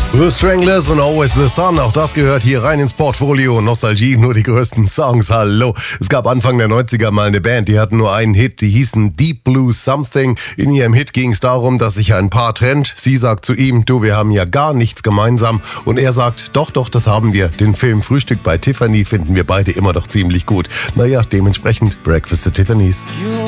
The Stranglers und Always the Sun, auch das gehört hier rein ins Portfolio. Nostalgie, nur die größten Songs, hallo. Es gab Anfang der 90er mal eine Band, die hatten nur einen Hit, die hießen Deep Blue Something. In ihrem Hit ging es darum, dass sich ein Paar trennt. Sie sagt zu ihm, du, wir haben ja gar nichts gemeinsam. Und er sagt, doch, das haben wir. Den Film Frühstück bei Tiffany finden wir beide immer noch ziemlich gut. Naja, dementsprechend Breakfast at Tiffany's. You